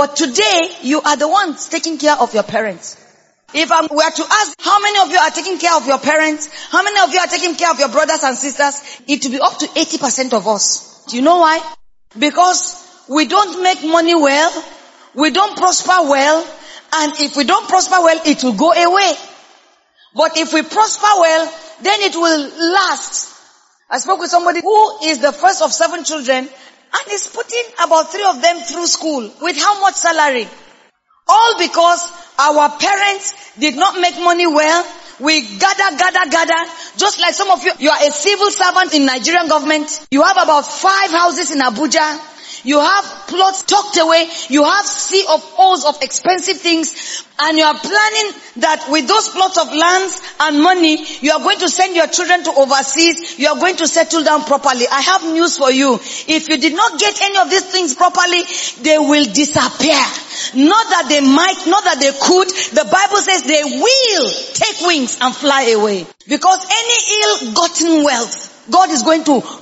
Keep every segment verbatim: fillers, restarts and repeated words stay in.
But today, you are the ones taking care of your parents. If I were to ask how many of you are taking care of your parents, how many of you are taking care of your brothers and sisters, it will be up to eighty percent of us. Do you know why? Because we don't make money well, we don't prosper well, and if we don't prosper well, it will go away. But if we prosper well, then it will last. I spoke with somebody who is the first of seven children, and is putting about three of them through school with how much salary? All because our parents did not make money well. We gather, gather, gather. Just like some of you, you are a civil servant in Nigerian government. You have about five houses in Abuja. You have plots tucked away. You have C of O's of expensive things. And you are planning that with those plots of lands and money, you are going to send your children to overseas. You are going to settle down properly. I have news for you. If you did not get any of these things properly, they will disappear. Not that they might, not that they could. The Bible says they will take wings and fly away. Because any ill-gotten wealth, God is going to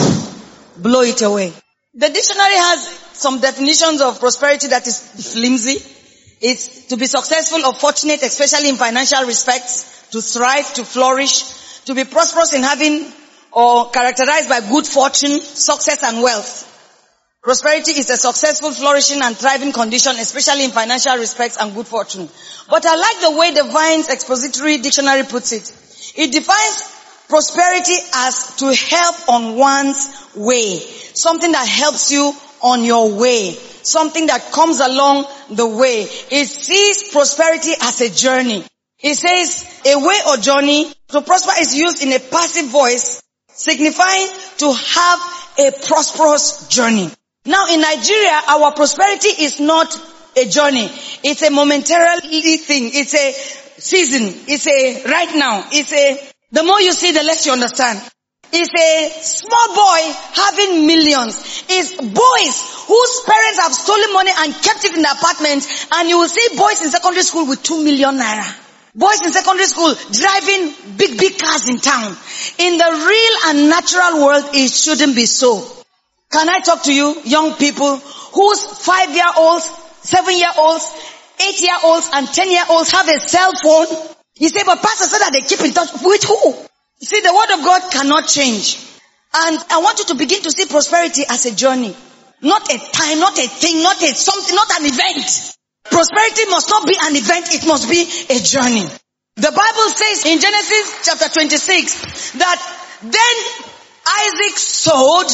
blow it away. The dictionary has some definitions of prosperity that is flimsy. It's to be successful or fortunate, especially in financial respects, to thrive, to flourish, to be prosperous in having or characterized by good fortune, success and wealth. Prosperity is a successful, flourishing and thriving condition, especially in financial respects and good fortune. But I like the way the Vine's Expository Dictionary puts it. It defines prosperity as to help on one's way. Something that helps you on your way. Something that comes along the way. It sees prosperity as a journey. It says a way or journey. To prosper is used in a passive voice, signifying to have a prosperous journey. Now in Nigeria, our prosperity is not a journey. It's a momentarily thing. It's a season. It's a right now. It's a, the more you see, the less you understand. It's a small boy having millions. It's boys whose parents have stolen money and kept it in the apartment, and you will see boys in secondary school with two million naira. Boys in secondary school driving big, big cars in town. In the real and natural world, it shouldn't be so. Can I talk to you, young people, whose five-year-olds, seven-year-olds, eight-year-olds, and ten-year-olds have a cell phone? You say, but Pastor said that they keep in touch with who? You see, the word of God cannot change. And I want you to begin to see prosperity as a journey. Not a time, not a thing, not a something, not an event. Prosperity must not be an event, it must be a journey. The Bible says in Genesis chapter twenty-six that then Isaac sowed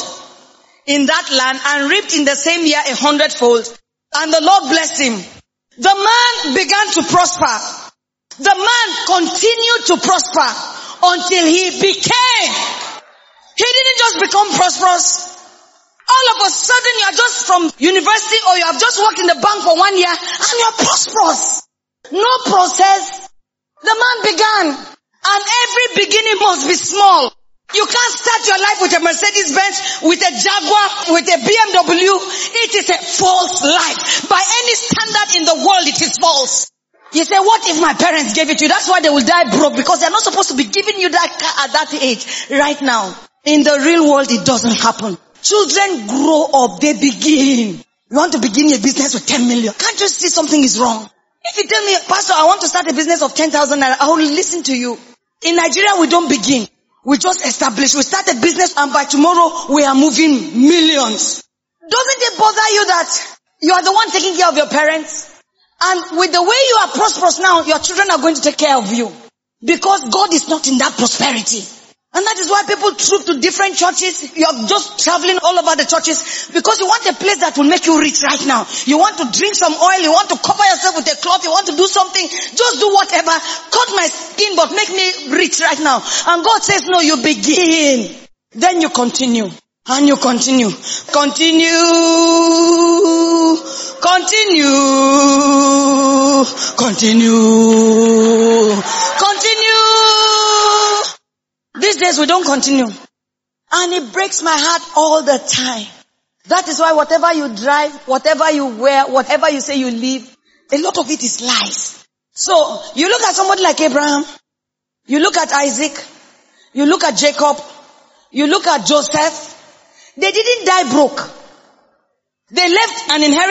in that land and reaped in the same year a hundredfold. And the Lord blessed him. The man began to prosper. The man continued to prosper until he became. He didn't just become prosperous. All of a sudden you are just from university or you have just worked in the bank for one year and you are prosperous. No process. The man began. And every beginning must be small. You can't start your life with a Mercedes-Benz, with a Jaguar, with a B M W. It is a false life. By any standard in the world, it is false. You say, what if my parents gave it to you? That's why they will die broke, because they're not supposed to be giving you that car at that age. Right now, in the real world, it doesn't happen. Children grow up, they begin. You want to begin a business with ten million. Can't you see something is wrong? If you tell me, Pastor, I want to start a business of ten thousand naira, I will listen to you. In Nigeria, we don't begin. We just establish. We start a business and by tomorrow, we are moving millions. Doesn't it bother you that you are the one taking care of your parents? And with the way you are prosperous now, your children are going to take care of you. Because God is not in that prosperity. And that is why people troop to different churches. You are just traveling all over the churches because you want a place that will make you rich right now. You want to drink some oil. You want to cover yourself with a cloth. You want to do something. Just do whatever. Cut my skin but make me rich right now. And God says, no, you begin. Then you continue. And you continue. Continue. Continue. Continue. Continue. These days we don't continue. And it breaks my heart all the time. That is why whatever you drive, whatever you wear, whatever you say you live, a lot of it is lies. So, you look at somebody like Abraham, you look at Isaac, you look at Jacob, you look at Joseph, they didn't die broke. They left an inheritance.